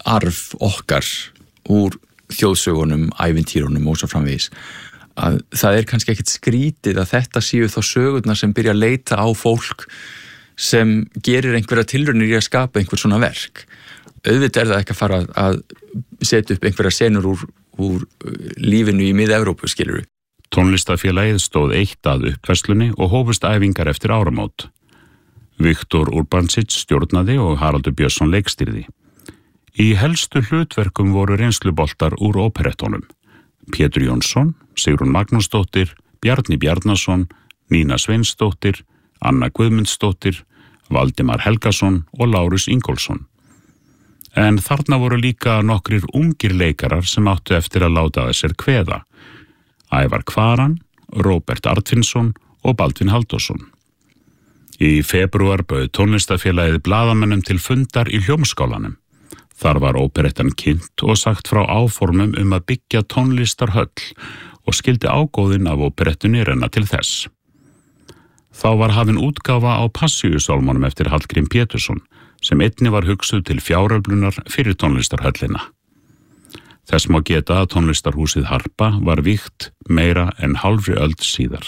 arf okkar úr þjóðsögunum, ævintýrunum og svo framvegis, að það kannski ekkert skrítið að þetta séu þá sögurnar sem byrja að leita á fólk sem gerir einhverja tilraunir í að skapa einhver svona verk. Auðvitað það ekki að fara að setja upp einhverja senur úr lífinu í Mið-Evrópu, skilurðu. Tónlistarfélagið stóð eitt að uppfærslunni og hófust æfingar eftir áramót. Viktor Urbancic stjórnaði og Haraldur Björnsson leikstýrði. Í helstu hlutverkum voru reynsluboltar úr óperettunum. Pétur Jónsson, Sigrún Magnúsdóttir, Bjarni Bjarnason, Nína Sveinsdóttir, Anna Guðmundsdóttir, Valdimar Helgason og Lárus Ingólfsson. En þarna voru líka nokkrir ungir leikarar sem áttu eftir að láta að sér kveða. Ævar Kvaran, Róbert Artvinsson og Baldvin Halldórsson. Í febrúar bauð tónlistarfélagið blaðamönnum til fundar í Hljómskálanum. Þar var óperettan kynnt og sagt frá áformum að byggja tónlistarhöll og skildi ágóðin af óperettunni renna til þess. Þá var hafin útgáfa á Passíusálmunum eftir Hallgrím Pétursson, sem einnig var hugsuð til fjáröflunar fyrir tónlistarhöllina. Þess má geta að tónlistarhúsið Harpa var vígt meira en hálfri öld síðar.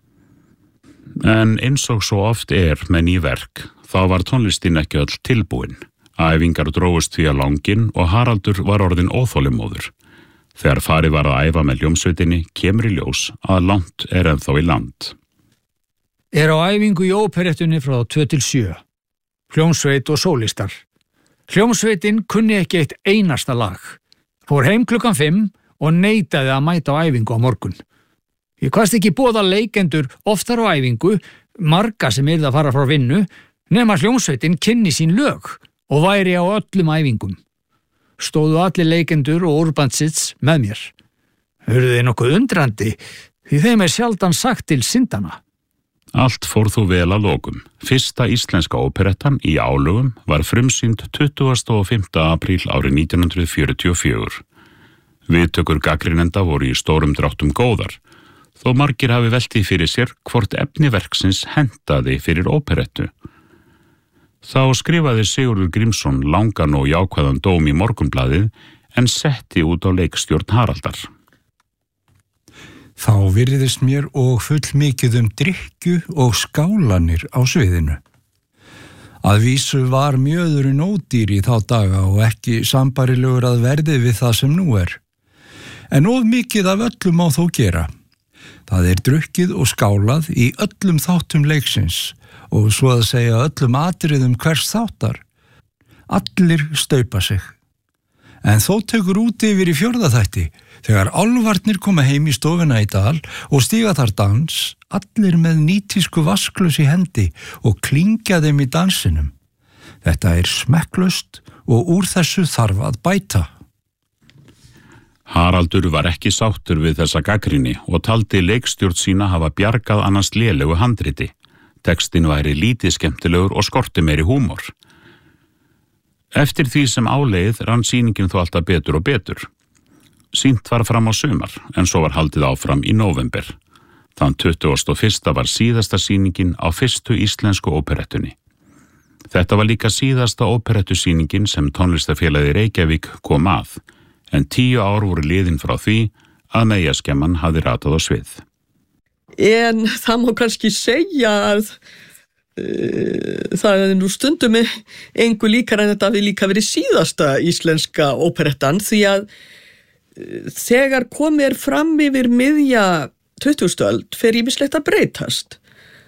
En eins og svo oft með ný verk, þá var tónlistin ekki öll tilbúin. Æfingar drógust því að langinn og Haraldur var orðinn óþolinmóður. Þegar farið var að æfa með hljómsveitinni kemur í ljós að langt ennþá í land. Á æfingu í óperettunni frá 2-7. Hljómsveit og sólistar. Hljómsveitin kunni ekki eitt einasta lag. Fór heim klukkan 5 og neitaði að mæta á æfingu á morgun. Ég kvaðst ekki boða leikendur oftar á æfingu, marga sem yrðu að fara frá vinnu, nema hljómsveitin kynni sín lög og væri á öllum æfingum. Stóðu allir leikendur og Urbancic með mér. Hurðu þið nokkuð undrandi, því þeim sjaldan sagt til syndana. Allt fór þó vel að lokum. Fyrsta íslenska óperettan í álögum var frumsýnd 25. apríl árið 1944. Viðtökur gagnrýnenda voru í stórum dráttum góðar, þó margir hafi veltið fyrir sér hvort efni verksins hentaði fyrir óperettu. Þá skrifaði Sigurður Grímsson langan og jákvæðan dóm í Morgunblaðið en setti út á leikstjórn Haraldar. Þá virðist mér og fullmikið drykkju og skálanir á sviðinu. Að vísu var mjöðurinn ódýr í þá daga og ekki sambærilegur að verði við það sem nú er. En of mikið af öllum á þó gera. Það drukkið og skálað í öllum þáttum leiksins og svo að segja öllum atriðum hvers þáttar. Allir staupa sig. En þó tekur út yfir í 4. þætti, þegar álfarnir koma heim í stofuna í dal og stíga þar dans, allir með nýtísku vasklus í hendi og klingja þeim í dansinum. Þetta smekklaust og úr þessu þarf að bæta. Haraldur var ekki sáttur við þessa gagnrýni og taldi leikstjórn sína hafa bjargað annars lélegu handriti. Textin væri lítið skemmtilegur og skorti meiri húmor. Eftir því sem áleið rann sýningin þó alltaf betur og betur. Sýnt var fram á sumar, en svo var haldið áfram í nóvember. Þann 21. var síðasta sýningin á fyrstu íslensku óperettunni. Þetta var líka síðasta óperettusýningin sem tónlistarfélagið Reykjavík kom að, en 10 ár voru liðin frá því að meyjaskemman hafði ratað á svið. En það má kannski segja að það nú stundum engu líkar en þetta hafi líka verið síðasta íslenska óperettan, því að þegar komið fram yfir miðja 20. öld fer ýmislegt að breytast.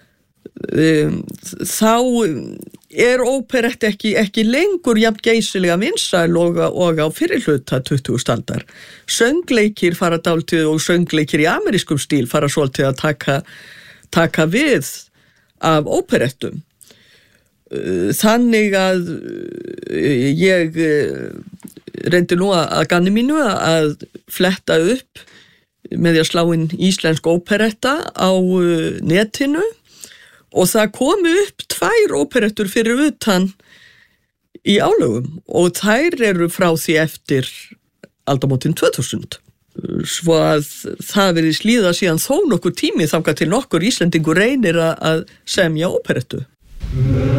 Þá óperett ekki lengur jafn geysilega vinsæl og á fyrri hluta 20. aldar. Söngleikir fara dálítið og söngleikir í amerískum stíl fara svolítið að taka við af óperettum. Þannig að ég reyndi nú að ganni mínu að fletta upp með því að slá inn íslensk óperetta á netinu og það komu upp 2 óperettur fyrir utan í álögum og þær frá því eftir aldamótin 2000. Svo að það verið líða síðan þó nokkur tími þangað til nokkur Íslendingur reynir að semja óperettu.